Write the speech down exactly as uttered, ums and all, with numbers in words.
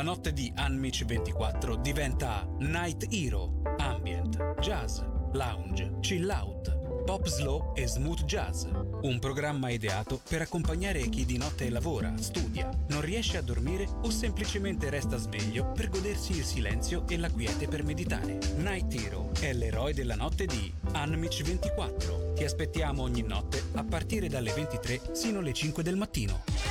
La notte di Unmich ventiquattro diventa Night Hero, ambient, jazz, lounge, chill out, pop slow e smooth jazz. Un programma ideato per accompagnare chi di notte lavora, studia, non riesce a dormire o semplicemente resta sveglio per godersi il silenzio e la quiete per meditare. Night Hero è l'eroe della notte di Unmich ventiquattro. Ti aspettiamo ogni notte a partire dalle ventitré sino alle cinque del mattino.